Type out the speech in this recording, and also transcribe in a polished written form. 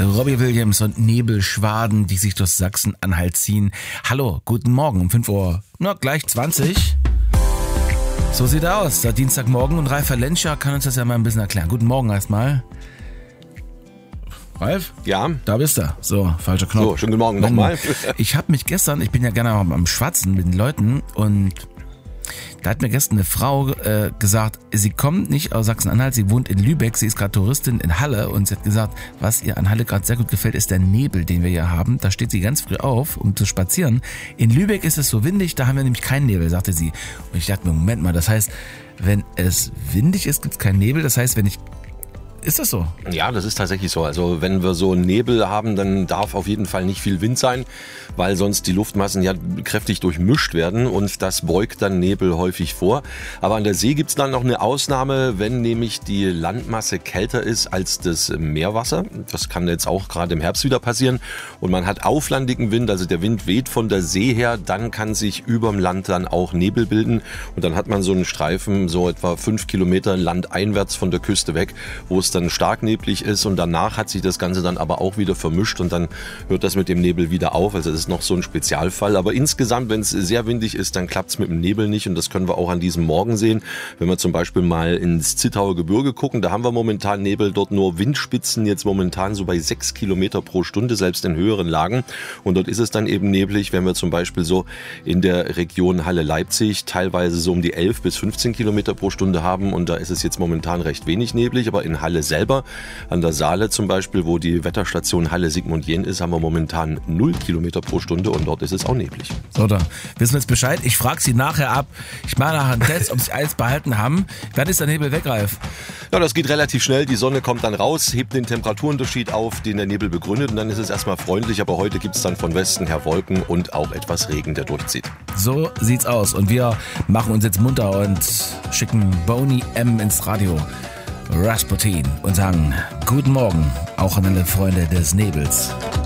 Robbie Williams und Nebelschwaden, die sich durch Sachsen-Anhalt ziehen. Hallo, guten Morgen um 5 Uhr, gleich 20. So sieht er aus, der Dienstagmorgen, und Ralf Lenscher kann uns das ja mal ein bisschen erklären. Guten Morgen erstmal. Ralf? Ja? Da bist du. So, falscher Knopf. So, schönen guten Morgen nochmal. Ich bin ja gerne am Schwatzen mit den Leuten, und da hat mir gestern eine Frau gesagt, sie kommt nicht aus Sachsen-Anhalt, sie wohnt in Lübeck, sie ist gerade Touristin in Halle, und sie hat gesagt, was ihr an Halle gerade sehr gut gefällt, ist der Nebel, den wir hier haben. Da steht sie ganz früh auf, um zu spazieren. In Lübeck ist es so windig, da haben wir nämlich keinen Nebel, sagte sie. Und ich dachte mir, Moment mal, das heißt, wenn es windig ist, gibt es keinen Nebel. Das heißt, ist das so? Ja, das ist tatsächlich so. Also wenn wir so einen Nebel haben, dann darf auf jeden Fall nicht viel Wind sein, weil sonst die Luftmassen ja kräftig durchmischt werden, und das beugt dann Nebel häufig vor. Aber an der See gibt es dann noch eine Ausnahme, wenn nämlich die Landmasse kälter ist als das Meerwasser. Das kann jetzt auch gerade im Herbst wieder passieren. Und man hat auflandigen Wind, also der Wind weht von der See her, dann kann sich überm Land dann auch Nebel bilden. Und dann hat man so einen Streifen, so etwa 5 Kilometer landeinwärts von der Küste weg, wo es dann stark neblig ist, und danach hat sich das Ganze dann aber auch wieder vermischt, und dann hört das mit dem Nebel wieder auf. Also das ist noch so ein Spezialfall. Aber insgesamt, wenn es sehr windig ist, dann klappt es mit dem Nebel nicht, und das können wir auch an diesem Morgen sehen. Wenn wir zum Beispiel mal ins Zittauer Gebirge gucken, da haben wir momentan Nebel, dort nur Windspitzen, jetzt momentan so bei 6 Kilometer pro Stunde, selbst in höheren Lagen. Und dort ist es dann eben neblig, wenn wir zum Beispiel so in der Region Halle-Leipzig teilweise so um die 11 bis 15 Kilometer pro Stunde haben, und da ist es jetzt momentan recht wenig neblig, aber in Halle selber, an der Saale zum Beispiel, wo die Wetterstation Halle-Sigmundien ist, haben wir momentan 0 Kilometer pro Stunde, und dort ist es auch neblig. So, da wissen wir jetzt Bescheid. Ich frage Sie nachher ab. Ich mache nachher einen Test, ob Sie alles behalten haben. Wann ist der Nebel weg, Ralf? Ja, das geht relativ schnell. Die Sonne kommt dann raus, hebt den Temperaturunterschied auf, den der Nebel begründet, und dann ist es erstmal freundlich. Aber heute gibt es dann von Westen her Wolken und auch etwas Regen, der durchzieht. So sieht's aus. Und wir machen uns jetzt munter und schicken Boney M ins Radio, Rasputin, und sagen guten Morgen auch an alle Freunde des Nebels.